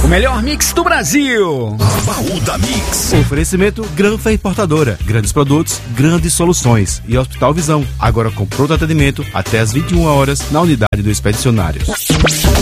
O melhor mix do Brasil. Baú da Mix. Oferecimento Granfa Importadora. Grandes produtos, grandes soluções. E Hospital Visão. Agora com pronto atendimento até às 21 horas na unidade do Expedicionário.